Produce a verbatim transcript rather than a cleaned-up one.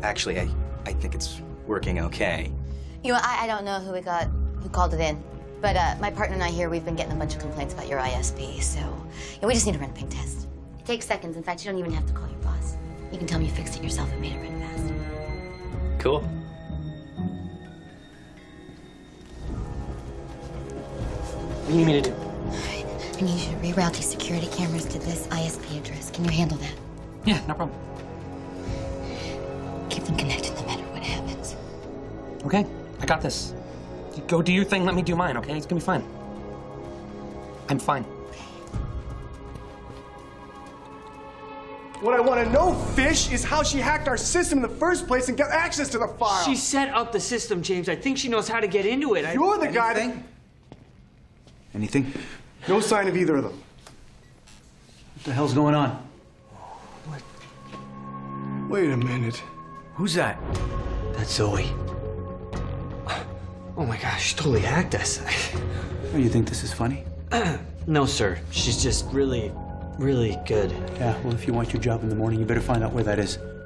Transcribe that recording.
actually, I, I think it's working okay. You know, I, I don't know who we got, who called it in, but uh, my partner and I here, we've been getting a bunch of complaints about your I S P, so yeah, we just need to run a ping test. It takes seconds. In fact, you don't even have to call your boss. You can tell him you fixed it yourself and made it run fast. Cool. What do you need me to do? I need you to reroute these security cameras to this I S P address. Can you handle that? Yeah, no problem. Keep them connected no matter what happens. Okay, I got this. You go do your thing, let me do mine, okay? It's gonna be fine. I'm fine. What I want to know, Fish, is how she hacked our system in the first place and got access to the file. She set up the system, James. I think she knows how to get into it. I... You're the guy that... Anything? No sign of either of them. What the hell's going on? What? Wait a minute. Who's that? That's Zoe. Oh my gosh, she totally hacked us. Oh, you think this is funny? No, sir. She's just really, really good. Yeah, well, if you want your job in the morning, you better find out where that is.